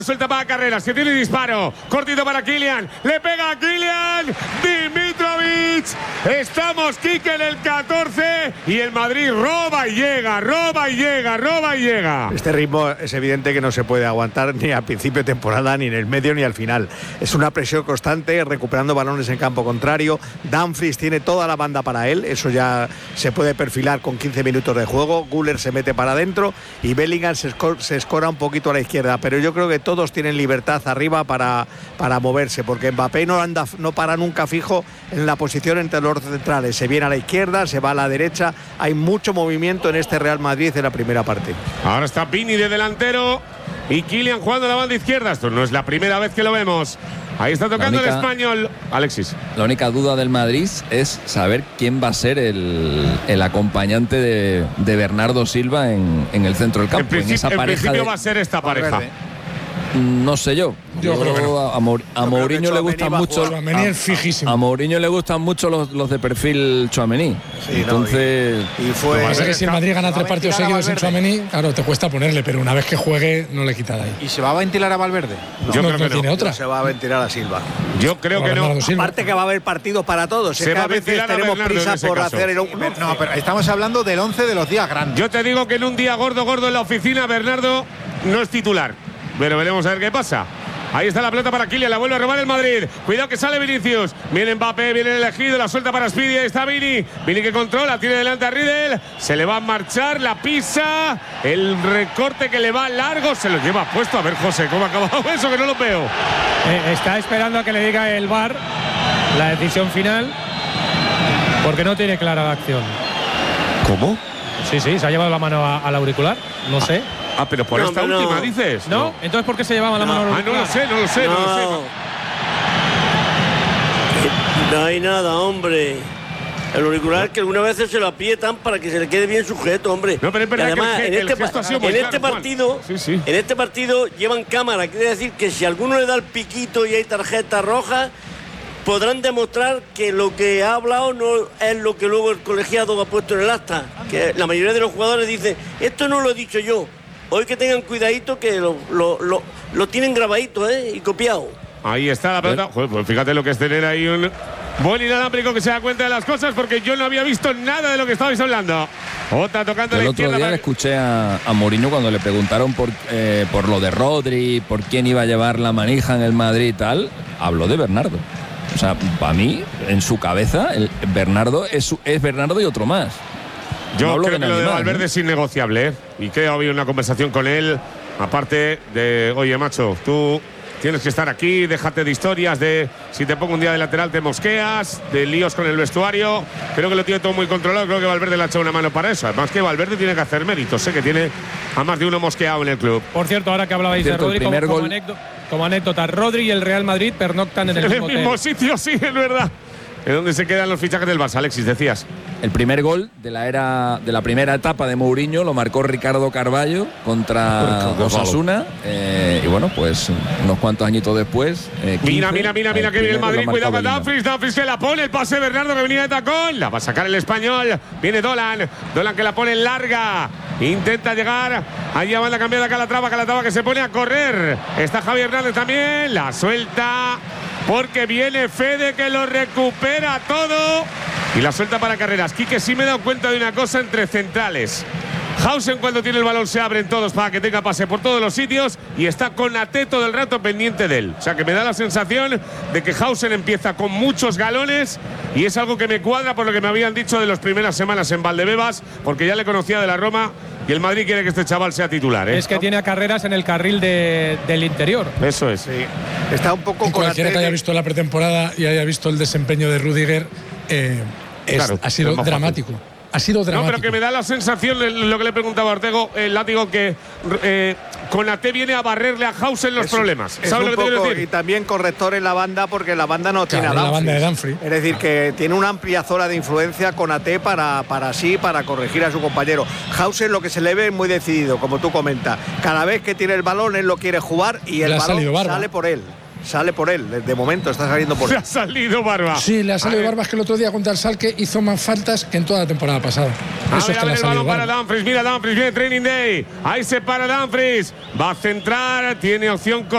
Suelta para Carreras, que tiene disparo. Cortito para Kylian. Le pega a Kylian Dimitrovic. Estamos, Quique, en el 14. Y el Madrid roba y llega, roba y llega, roba y llega. Este ritmo es evidente que no se puede aguantar ni a principio de temporada, ni en el medio, ni al final. Es una presión constante, recuperando balones en campo contrario. Dumfries tiene toda la banda para él. Eso ya se puede perfilar con 15 minutos de juego. Güler se mete para adentro y Bellingham se escora un poquito a la izquierda. Pero yo creo que todos tienen libertad arriba para moverse, porque Mbappé no para nunca fijo en la posición entre los centrales. Se viene a la izquierda, se va a la derecha. Hay mucho movimiento en este Real Madrid en la primera parte. Ahora está Vini de delantero y Kylian jugando a la banda izquierda. Esto no es la primera vez que lo vemos. Ahí está tocando el español. Alexis. La única duda del Madrid es saber quién va a ser el acompañante de Bernardo Silva en el centro del campo. En principio va a ser esta pareja. No sé yo. Yo creo que no. A Mourinho le gustan mucho. Tchouaméni es fijísimo. A Mourinho le gustan mucho los de perfil Tchouaméni. Sí, entonces. Lo que pasa es que si el Madrid gana 3 partidos seguidos en Tchouaméni, claro, te cuesta ponerle, pero una vez que juegue, no le quita de ahí. ¿Y se va a ventilar a Valverde? Yo creo que tiene otra. No se va a ventilar a Silva. Yo creo que no. Aparte que va a haber partidos para todos. Se va a veces ventilar a tenemos Bernardo prisa en ese por caso. hacer el. No, pero estamos hablando del 11 de los días grandes. Yo te digo que en un día gordo en la oficina, Bernardo no es titular. Pero veremos a ver qué pasa. Ahí está la pelota para Kylian, la vuelve a robar el Madrid. Cuidado que sale Vinicius. Viene Mbappé, viene el elegido, la suelta para Speedy. Ahí está Vini. Vini que controla, tiene delante a Riedel. Se le va a marchar, la pisa. El recorte que le va largo, se lo lleva puesto. A ver, José, ¿cómo ha acabado eso? Que no lo veo. Está esperando a que le diga el VAR la decisión final, porque no tiene clara la acción. ¿Cómo? Sí, se ha llevado la mano al auricular. No sé. Pero por esta última dices. ¿No? Entonces, ¿por qué se llevaba la mano al auricular? No lo sé. No hay nada, hombre. El auricular que algunas veces se lo aprietan para que se le quede bien sujeto, hombre. No, pero es verdad además, que el gesto ha sido muy claro, en este partido llevan cámara. Quiere decir que si alguno le da el piquito y hay tarjeta roja, podrán demostrar que lo que ha hablado no es lo que luego el colegiado ha puesto en el acta. Que la mayoría de los jugadores dicen, esto no lo he dicho yo. Hoy que tengan cuidadito que lo tienen grabadito, y copiado. Ahí está la pelota. Joder, pues fíjate lo que es tener ahí un buen inalámbrico que se da cuenta de las cosas, porque yo no había visto nada de lo que estabais hablando. Otra tocando el la otro izquierda. día le escuché a Mourinho cuando le preguntaron por lo de Rodri, por quién iba a llevar la manija en el Madrid y tal. Habló de Bernardo. O sea, para mí, en su cabeza, Bernardo es Bernardo y otro más. Yo no creo que lo de Valverde es innegociable, y creo que ha habido una conversación con él, aparte de, oye, macho, tú tienes que estar aquí, déjate de historias de si te pongo un día de lateral te mosqueas, de líos con el vestuario. Creo que lo tiene todo muy controlado. Creo que Valverde le ha echado una mano para eso. Además que Valverde tiene que hacer méritos, sé que tiene a más de uno mosqueado en el club. Por cierto, ahora que hablabais de Rodri, como anécdota, Rodri y el Real Madrid pernoctan en el mismo sitio, sí, es verdad. ¿En dónde se quedan los fichajes del Barça, Alexis, decías? El primer gol de la primera etapa de Mourinho lo marcó Ricardo Carballo contra Osasuna. Y bueno, pues unos cuantos añitos después. 15, mira que viene el Madrid. Cuidado con Dumfries que la pone. El pase de Bernardo que venía de tacón. La va a sacar el español. Viene Dolan que la pone larga. Intenta llegar. Allá va la cambiada Calatrava que se pone a correr. Está Javier Hernández también. La suelta. Porque viene Fede que lo recupera todo. Y la suelta para Carreras. Quique, sí me he dado cuenta de una cosa entre centrales. Hausen, cuando tiene el balón, se abren todos para que tenga pase por todos los sitios. Y está Konaté todo el rato pendiente de él. O sea que me da la sensación de que Hausen empieza con muchos galones. Y es algo que me cuadra por lo que me habían dicho de las primeras semanas en Valdebebas. Porque ya le conocía de la Roma. Y el Madrid quiere que este chaval sea titular, Es que tiene a Carreras en el carril del interior. Eso es. Sí. Está un poco. Cualquiera que haya visto la pretemporada y haya visto el desempeño de Rüdiger, ha sido dramático. Ha sido dramático. No, pero que me da la sensación, lo que le preguntaba a Ortego, el látigo, que Konaté viene a barrerle a Hausen los problemas. ¿Sabes lo que te quiero decir? Y también corrector en la banda, porque la banda no tiene a la banda de Dumfries. Es decir, que tiene una amplia zona de influencia Konaté para corregir a su compañero. Hausen, lo que se le ve es muy decidido, como tú comentas. Cada vez que tiene el balón, él lo quiere jugar y el balón sale por él. Sale por él, de momento está saliendo por él. Le ha salido Barba. Sí, le ha salido Barba, es que el otro día contra el Schalke hizo más faltas que en toda la temporada pasada. Eso es que le ha salido Barba. Para Dumfries, mira Dumfries, viene Training Day. Ahí se para Dumfries. Va a centrar, tiene opción.